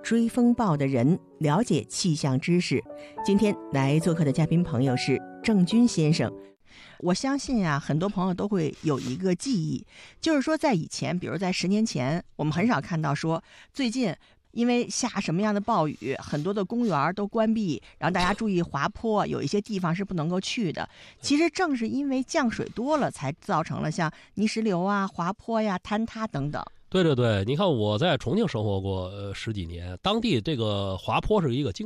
追风暴的人，了解气象知识。今天来做客的嘉宾朋友是郑钧先生。我相信啊，很多朋友都会有一个记忆，就是说在以前，比如在10年前，我们很少看到说最近因为下什么样的暴雨，很多的公园都关闭，然后大家注意滑坡，有一些地方是不能够去的。其实正是因为降水多了，才造成了像泥石流啊、滑坡呀、坍塌等等。 对对对，你看我在重庆生活过10几年，当地这个滑坡是一个经